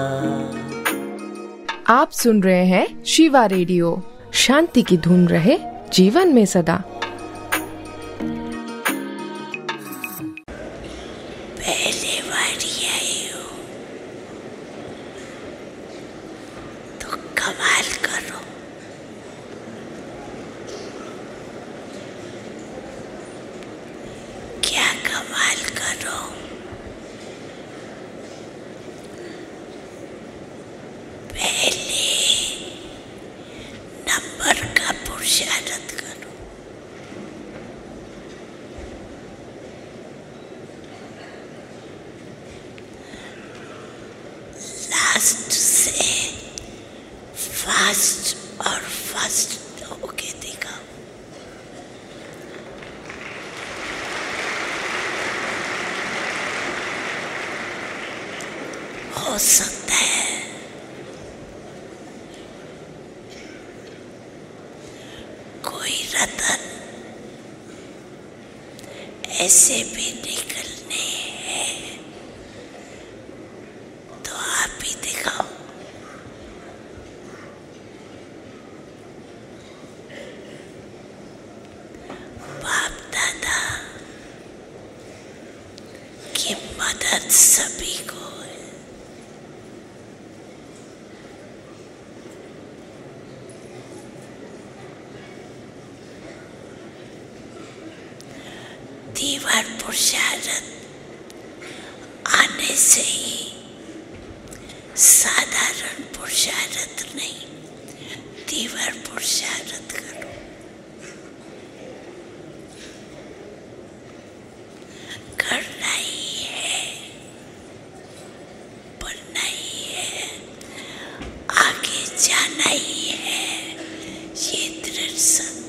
आप सुन रहे हैं शिवा रेडियो। शांति की धुन रहे जीवन में सदा। पहले बारी आई हो तो कमाल करो। क्या कमाल करो। पहले नंबर का पुरुषार्थ करो। लास्ट से फास्ट और फर्स्ट होके दिखाओ। हो सकता है कोई रतन ऐसे भी निकलने हैं तो आप ही दिखाओ। बाप दादा की मदद सभी को है। दीवार पुरुषार्थ आने से ही साधारण पुरुषार्थ नहीं, दीवार पुरुषार्थ करो। करना ही है, पढ़ना ही है, आगे जाना ही है, ये दृढ़